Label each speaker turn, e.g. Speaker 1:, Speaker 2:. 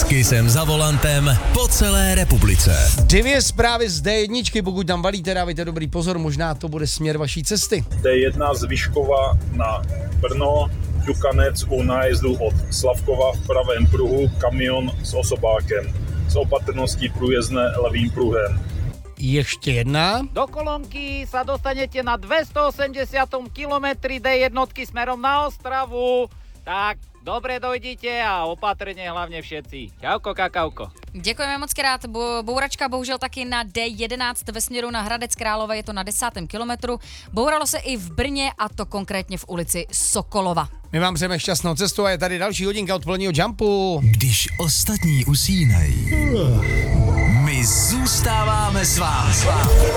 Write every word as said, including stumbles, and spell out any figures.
Speaker 1: Kysem za volantem po celé republice.
Speaker 2: Dvě zprávy z dé jedna, pokud tam valíte, dávajte dobrý pozor, možná to bude směr vaší cesty.
Speaker 3: dé jedna z Vyškova na Brno, Ťukanec u nájezdu od Slavkova v pravém pruhu, kamion s osobákem. Z opatrností průjezdné levým pruhem.
Speaker 2: Ještě jedna.
Speaker 4: Do kolónky sa dostanete na dvestoosemdesiatom kilometri dé jednotky smerom na Ostravu. Tak, dobre dojdite a opatrne hlavne všetci. Čauko, kakauko.
Speaker 5: Děkujeme moc krát. Bouračka bohužel taky na dé jedenáct ve směru na Hradec Králové, je to na desátém kilometru. Bouralo se i v Brně, a to konkrétně v ulici Sokolova.
Speaker 2: My vám přejeme šťastnou cestu a je tady další hodinka odpoledního Jumpu.
Speaker 1: Když ostatní usínají, my zůstáváme s vámi.